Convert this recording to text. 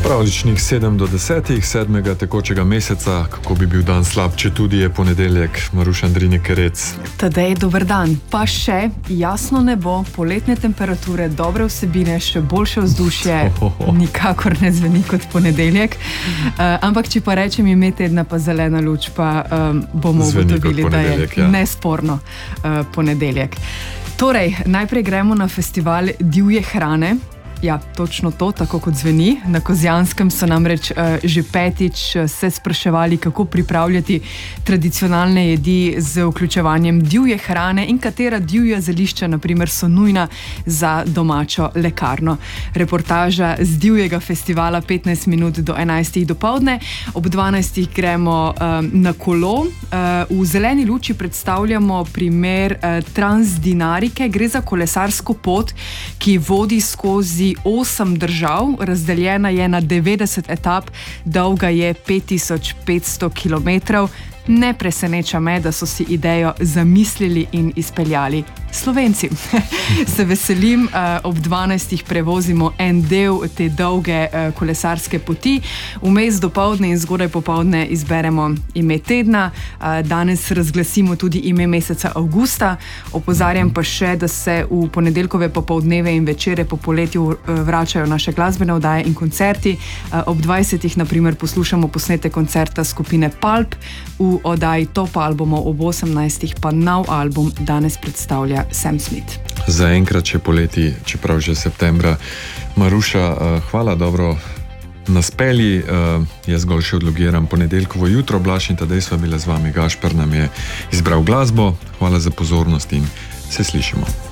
Pravličnih 7 do 10, 7. tekočega meseca, kako bi bil dan slab, če tudi je ponedeljek. Maruša Andrine-Kerec. Tadej, dober dan. Pa še jasno nebo, poletne temperature, dobre vsebine, še boljše vzdušje, nikakor ne zveni kot ponedeljek. Ampak če pa rečem ime tedna, pa zelena luč, pa bomo ugotovili, da je nesporno ponedeljek. Torej, najprej gremo na festival divje hrane. Ja, točno to, tako kot zveni. Na Kozjanskem so namreč že petič se spraševali, kako pripravljati tradicionalne jedi z vključevanjem divje hrane in katera divja zelišča, na primer, so nujna za domačo lekarno. Reportaža z divjega festivala 15 minut do 11. dopoldne. Ob 12. gremo na kolo. V zeleni luči predstavljamo primer Transdinarike. Gre za kolesarsko pot, ki vodi skozi 8 držav, razdeljena je na 90 etap, dolga je 5500 kilometrov. Ne preseneča me, da so si idejo zamislili in izpeljali Slovenci. Se veselim, ob 12. prevozimo en del te dolge kolesarske poti. Vmes dopoldne in zgodaj popoldne izberemo ime tedna. Danes razglasimo tudi ime meseca avgusta. Opozarjam pa še, da se v ponedeljkove popoldneve in večere po poletju vračajo naše glasbene oddaje in koncerti. Ob 20. na primer poslušamo posnete koncerta skupine Pulp, v oddaji Top albumov ob 18. pa nov album danes predstavlja Sam Smith. Za enkrat še poleti, čeprav že septembra. Maruša, hvala, dobro naspeli. Jaz zgolj še odlogiram ponedeljkovo jutro. Blaž in Tadej sva bila z vami. Gašper nam je izbral glasbo. Hvala za pozornost in se slišimo.